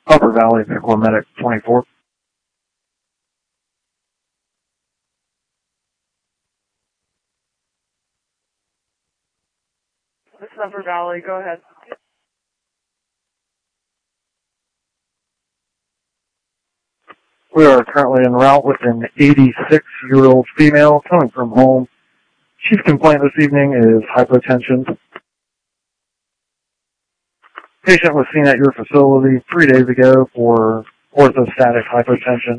Upper Valley, Pickle Medic 24. This is Upper Valley. Go ahead. We are currently en route with an 86-year-old female coming from home. Chief complaint this evening is hypotension. Patient was seen at your facility 3 days ago for orthostatic hypotension.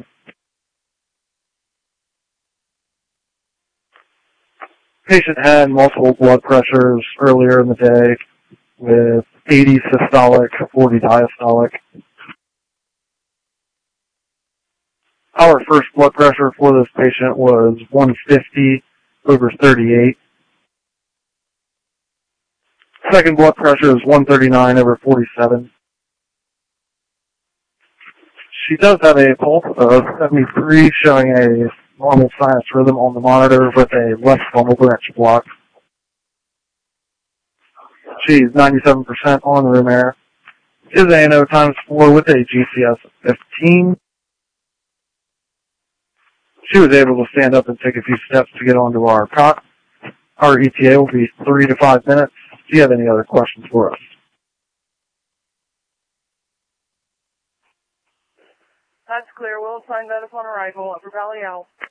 Patient had multiple blood pressures earlier in the day with 80 systolic, 40 diastolic. Our first blood pressure for this patient was 150/38. Second blood pressure is 139/47. She does have a pulse of 73, showing a normal sinus rhythm on the monitor with a left frontal branch block. She's 97% on room air. Is ANO ×4 with a GCS of 15. She was able to stand up and take a few steps to get onto our cot. Our ETA will be 3 to 5 minutes. Do you have any other questions for us? That's clear. We'll assign that upon arrival. Upper Valley out.